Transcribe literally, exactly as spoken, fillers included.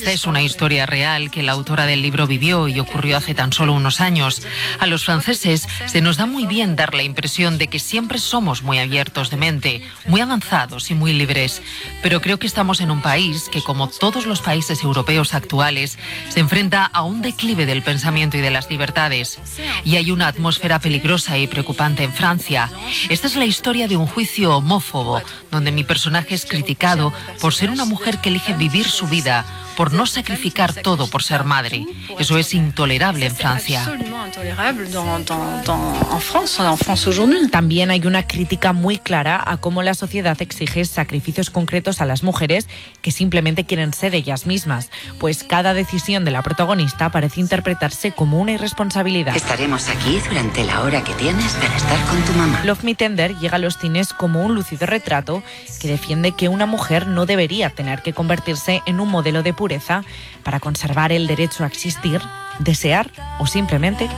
Esta es una historia real que la autora del libro vivió y ocurrió hace tan solo unos años. A los franceses se nos da muy bien dar la impresión de que siempre somos muy abiertos de mente, muy avanzados y muy libres. Pero creo que estamos en un país que, como todos los países europeos actuales, se enfrenta a un declive del pensamiento y de las libertades. Y hay una atmósfera peligrosa y preocupante en Francia. Esta es la historia de un juicio homófobo, donde mi personaje es criticado por ser una mujer que elige vivir su vida, por no sacrificar todo por ser madre. Eso es intolerable en Francia. También hay una crítica muy clara a cómo la sociedad exige sacrificios concretos a las mujeres que simplemente quieren ser ellas mismas, pues cada decisión de la protagonista parece interpretarse como una irresponsabilidad. Estaremos aquí durante la hora que tienes para estar con tu mamá. Love Me Tender llega a los cines como un lúcido retrato que defiende que una mujer no debería tener que convertirse en un modelo de pureza para conservar el derecho a existir, desear o simplemente